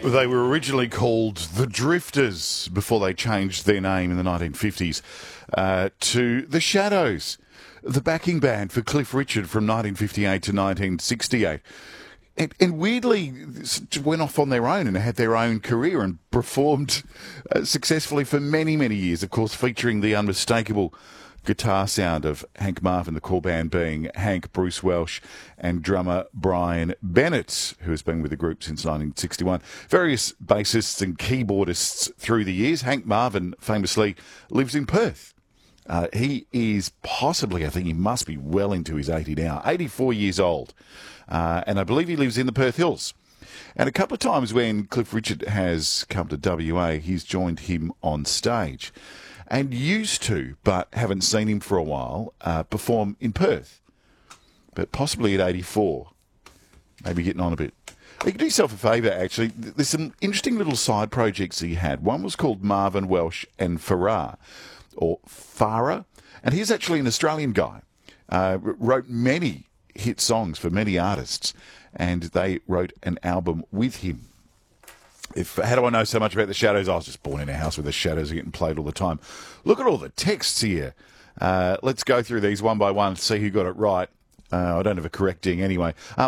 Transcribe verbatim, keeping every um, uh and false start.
They were originally called the Drifters before they changed their name in the nineteen fifties uh, to the Shadows, the backing band for Cliff Richard from nineteen fifty-eight to nineteen sixty-eight. And, and weirdly went off on their own and had their own career and performed uh, successfully for many, many years, of course, featuring the unmistakable guitar sound of Hank Marvin, the core band being Hank, Bruce Welsh and drummer Brian Bennett, who has been with the group since nineteen sixty-one. Various bassists and keyboardists through the years. Hank Marvin famously lives in Perth. Uh, he is possibly, I think he must be well into his eighty now, eighty-four years old. Uh, and I believe he lives in the Perth Hills. And a couple of times when Cliff Richard has come to W A, he's joined him on stage. And used to, but haven't seen him for a while, uh, perform in Perth. But possibly at eighty-four. Maybe getting on a bit. You can do yourself a favour, actually. There's some interesting little side projects he had. One was called Marvin Welsh and Farrar, or Farah. And he's actually an Australian guy. Uh, wrote many hit songs for many artists. And they wrote an album with him. If, how do I know so much about the Shadows? I was just born in a house where the Shadows are getting played all the time. Look at all the texts here. Uh, let's go through these one by one, see who got it right. Uh, I don't have a correcting anyway. Uh,